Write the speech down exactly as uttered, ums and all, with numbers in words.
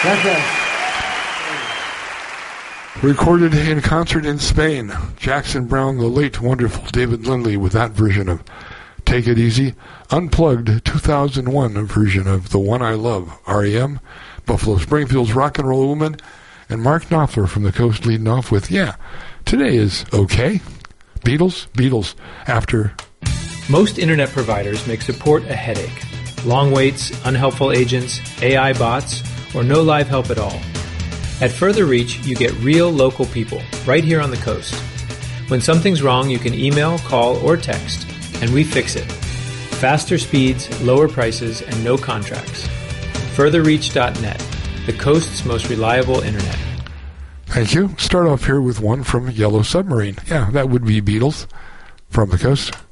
Recorded in concert in Spain, Jackson Browne, the late wonderful David Lindley with that version of Take It Easy. Unplugged two thousand one version of The One I Love, R E M, Buffalo Springfield's Rock and Roll Woman, and Mark Knopfler from the Coast leading off with, yeah, today is okay. Beatles, Beatles, after. Most internet providers make support a headache. Long waits, unhelpful agents, A I bots, or no live help at all. At Further Reach, you get real local people right here on the coast. When something's wrong, you can email, call, or text, and we fix it. Faster speeds, lower prices, and no contracts. further reach dot net, the coast's most reliable internet. Thank you. Start off here with one from Yellow Submarine. Yeah, that would be Beatles from the Coast.